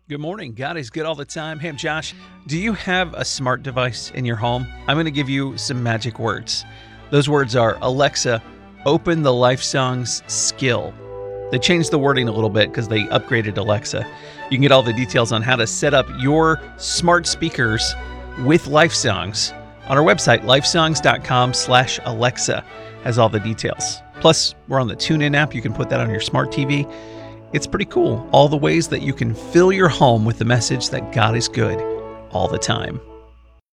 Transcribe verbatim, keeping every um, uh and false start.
Good morning. God is good all the time. Hey, I'm Josh. Do you have a smart device in your home? I'm going to give you some magic words. Those words are Alexa, open the Lifesongs skill. They changed the wording a little bit because they upgraded Alexa. You can get all the details on how to set up your smart speakers with Lifesongs on our website, lifesongs.com slash Alexa has all the details. Plus, we're on the TuneIn app. You can put that on your smart T V. It's pretty cool. All the ways that you can fill your home with the message that God is good all the time.